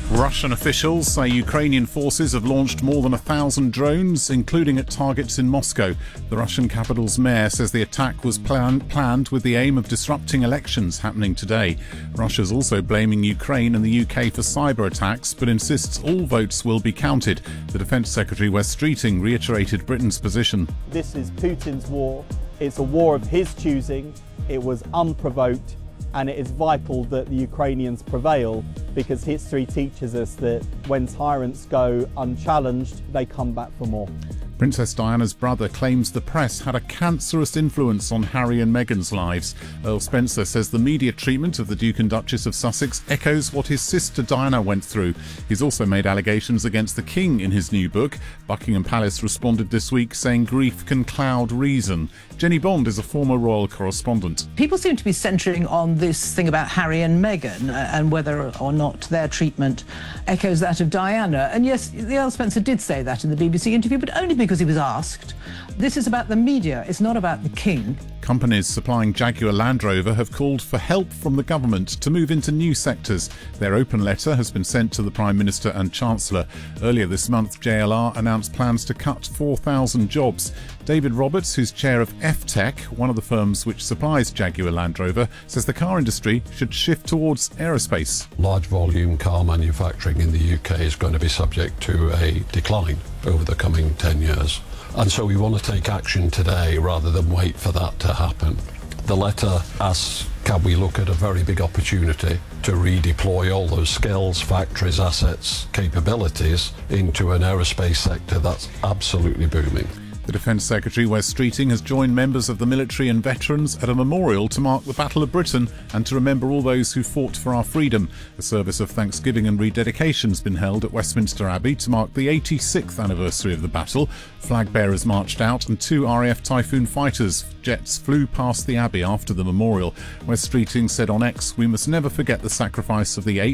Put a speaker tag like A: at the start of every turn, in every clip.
A: Russian officials say Ukrainian forces have launched more than 1,000 drones, including at targets in Moscow. The Russian capital's mayor says the attack was planned with the aim of disrupting elections happening today. Russia's also blaming Ukraine and the UK for cyber attacks, but insists all votes will be counted. The Defence Secretary Wes Streeting reiterated Britain's position.
B: This is Putin's war. It's a war of his choosing. It was unprovoked. And it is vital that the Ukrainians prevail, because history teaches us that when tyrants go unchallenged, they come back for more.
A: Princess Diana's brother claims the press had a cancerous influence on Harry and Meghan's lives. Earl Spencer says the media treatment of the Duke and Duchess of Sussex echoes what his sister Diana went through. He's also made allegations against the King in his new book. Buckingham Palace responded this week saying grief can cloud reason. Jenny Bond is a former royal correspondent.
C: People seem to be centring on this thing about Harry and Meghan and whether or not their treatment echoes that of Diana. And yes, the Earl Spencer did say that in the BBC interview, but only because he was asked. This is about the media, it's not about the King.
A: Companies supplying Jaguar Land Rover have called for help from the government to move into new sectors. Their open letter has been sent to the Prime Minister and Chancellor. Earlier this month, JLR announced plans to cut 4,000 jobs. David Roberts, who's chair of F-Tech, one of the firms which supplies Jaguar Land Rover, says the car industry should shift towards aerospace.
D: Large volume car manufacturing in the UK is going to be subject to a decline over the coming 10 years. And so we want to take action today rather than wait for that to happen. The letter asks, can we look at a very big opportunity to redeploy all those skills, factories, assets, capabilities into an aerospace sector that's absolutely booming.
A: The Defence Secretary, Wes Streeting, has joined members of the military and veterans at a memorial to mark the Battle of Britain and to remember all those who fought for our freedom. A service of thanksgiving and rededication has been held at Westminster Abbey to mark the 86th anniversary of the battle. Flag bearers marched out and 2 RAF Typhoon fighters jets flew past the Abbey after the memorial. Wes Streeting said on X, "We must never forget the sacrifice of the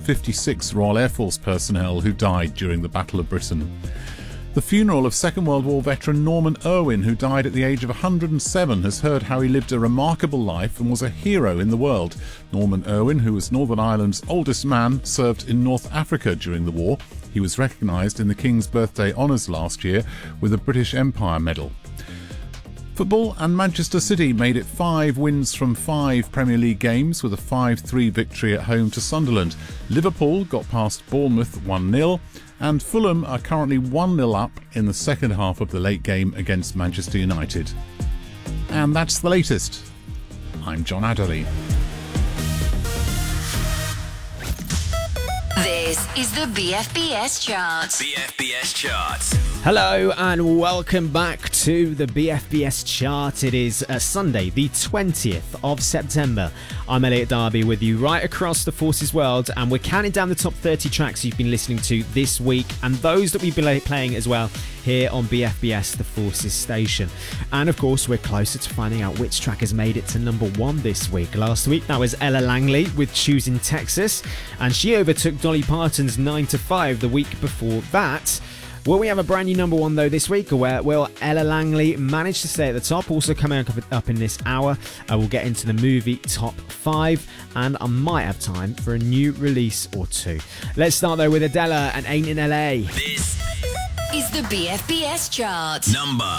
A: 856 Royal Air Force personnel who died during the Battle of Britain." The funeral of Second World War veteran Norman Irwin, who died at the age of 107, has heard how he lived a remarkable life and was a hero in the world. Norman Irwin, who was Northern Ireland's oldest man, served in North Africa during the war. He was recognised in the King's Birthday Honours last year with a British Empire Medal. Football, and Manchester City made it 5 wins from 5 Premier League games with a 5-3 victory at home to Sunderland. Liverpool got past Bournemouth 1-0. And Fulham are currently 1-0 up in the second half of the late game against Manchester United. And that's the latest. I'm John Adderley.
E: This is the BFBS Chart.
F: BFBS Chart.
G: Hello and welcome back to the BFBS Chart. It is Sunday, the 20th of September. I'm Elliot Darby with you right across the Forces world, and we're counting down the top 30 tracks you've been listening to this week and those that we've been playing as well here on BFBS, the Forces station. And of course, we're closer to finding out which track has made it to number 1 this week. Last week, that was Ella Langley with Choosing Texas, and she overtook Dolly Parton's 9 to 5 the week before that. Will we have a brand new number 1 though this week, or where will Ella Langley manage to stay at the top? Also coming up in this hour, we'll get into the movie top 5, and I might have time for a new release or 2. Let's start though with Adele and Ain't in LA.
F: This
E: is the BFBS Chart.
F: number